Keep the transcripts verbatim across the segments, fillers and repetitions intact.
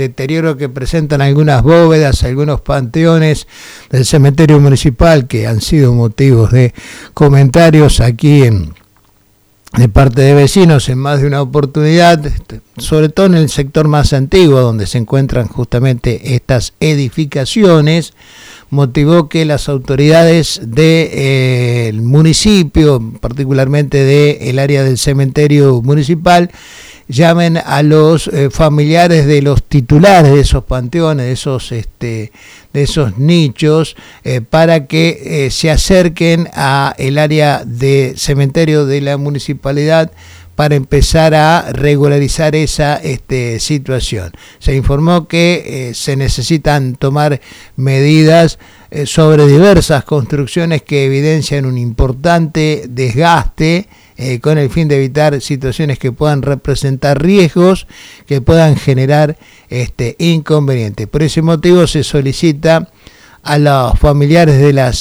deterioro que presentan algunas bóvedas, algunos panteones del cementerio municipal, que han sido motivos de comentarios aquí en, de parte de vecinos en más de una oportunidad, sobre todo en el sector más antiguo, donde se encuentran justamente estas edificaciones, motivó que las autoridades del de, eh, municipio, particularmente del área del cementerio municipal, llamen a los eh, familiares de los titulares de esos panteones, de esos, este, de esos nichos, eh, para que eh, se acerquen a el área de cementerio de la municipalidad para empezar a regularizar esa este, situación. Se informó que eh, se necesitan tomar medidas eh, sobre diversas construcciones que evidencian un importante desgaste, eh, con el fin de evitar situaciones que puedan representar riesgos, que puedan generar este, inconvenientes. Por ese motivo se solicita a los familiares de las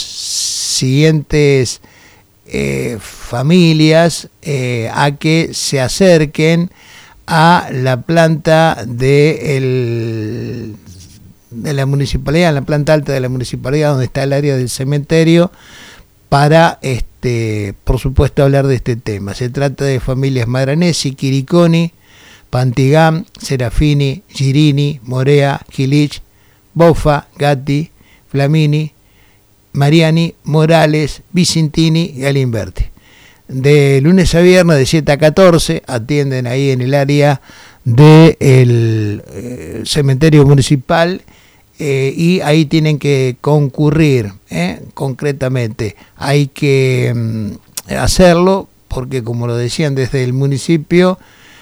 siguientes Eh, familias eh, a que se acerquen a la planta de, el, de la municipalidad, la planta alta de la municipalidad donde está el área del cementerio, para, este, por supuesto, hablar de este tema. Se trata de familias Madranesi, Quiriconi, Pantigam, Serafini, Girini, Morea, Gilich, Bofa, Gatti, Flamini, Mariani, Morales, Vicentini y Alimberti. De lunes a viernes de siete a catorce atienden ahí en el área del eh, cementerio municipal, eh, y ahí tienen que concurrir, eh, concretamente. Hay que mm, hacerlo porque, como lo decían desde el municipio,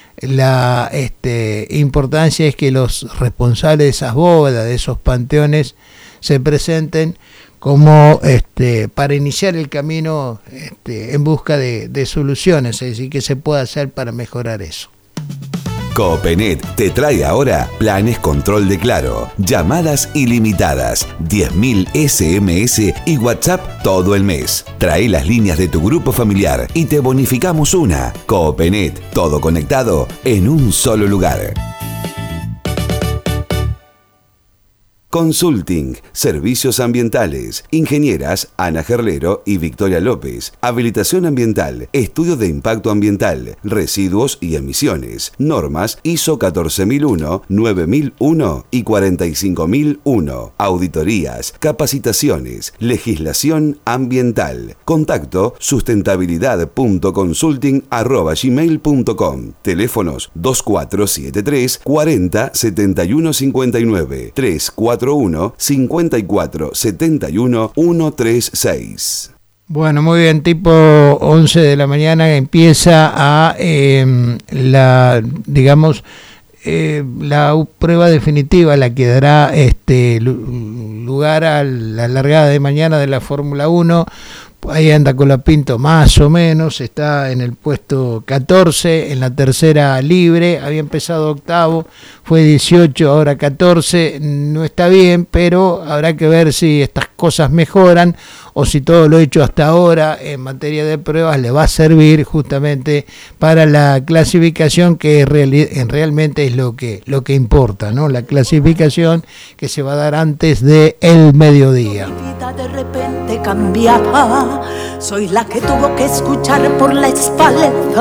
la este, importancia es que los responsables de esas bóvedas, de esos panteones, se presenten como este, para iniciar el camino este, en busca de, de soluciones, es decir, que se pueda hacer para mejorar eso. Copenet te trae ahora planes control de Claro, llamadas ilimitadas, diez mil ese eme ese y WhatsApp todo el mes. Trae las líneas de tu grupo familiar y te bonificamos una. Copenet, todo conectado en un solo lugar. Consulting, servicios ambientales, ingenieras Ana Gerlero y Victoria López, habilitación ambiental, estudio de impacto ambiental, residuos y emisiones, normas I S O catorce mil uno, nueve mil uno y cuarenta y cinco mil uno, auditorías, capacitaciones, legislación ambiental. Contacto sustentabilidad punto consulting arroba gmail punto com. Teléfonos dos cuatro siete tres, cuarenta, setenta y uno cincuenta y nueve, tres cuatro uno, cincuenta y cuatro, setenta y uno, ciento treinta y seis. Bueno, muy bien, tipo once de la mañana empieza a eh, la, digamos, eh, la prueba definitiva, la que dará este lugar a la largada de mañana de la Fórmula uno. Ahí anda Colapinto más o menos, está en el puesto catorce, en la tercera libre, había empezado octavo, fue dieciocho, ahora catorce, no está bien, pero habrá que ver si estas cosas mejoran o si todo lo hecho hasta ahora en materia de pruebas le va a servir justamente para la clasificación, que reali- realmente es lo que, lo que importa, ¿no? La clasificación que se va a dar antes de el mediodía. Mi vida de repente cambiaba, soy la que tuvo que escuchar por la espalda